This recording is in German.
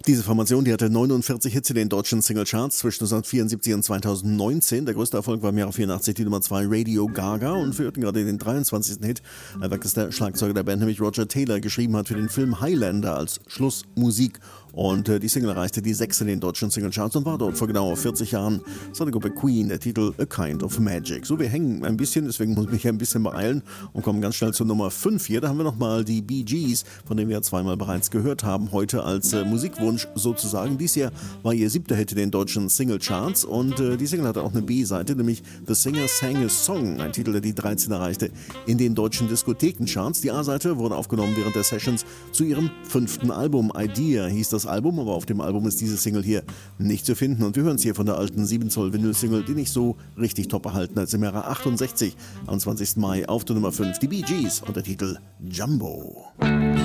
Diese Formation, die hatte 49 Hits in den deutschen Singlecharts zwischen 1974 und 2019. Der größte Erfolg war im Jahre 84 die Nummer 2 Radio Gaga und wir hörten gerade den 23. Hit, welches der Schlagzeuger der Band, nämlich Roger Taylor, geschrieben hat für den Film Highlander als Schlussmusik. Und die Single erreichte die 6 in den deutschen Singlecharts und war dort vor genau 40 Jahren. Das war die Gruppe Queen, der Titel A Kind of Magic. So, wir hängen ein bisschen, deswegen muss ich mich ein bisschen beeilen und kommen ganz schnell zur Nummer 5 hier. Da haben wir nochmal die Bee Gees, von denen wir ja zweimal bereits gehört haben, heute als Musikwunsch sozusagen. Dies hier war ihr 7. Hit in den deutschen Singlecharts und die Single hatte auch eine B-Seite, nämlich The Singer Sang a Song, ein Titel, der die 13 erreichte in den deutschen Diskothekencharts. Die A-Seite wurde aufgenommen während der Sessions zu ihrem 5. Album. Idea hieß das Album, aber auf dem Album ist diese Single hier nicht zu finden und wir hören es hier von der alten 7 Zoll Vinyl-Single, die nicht so richtig top erhalten als im Jahre 68, am 20. Mai auf der Nummer 5, die Bee Gees und der Titel Jumbo.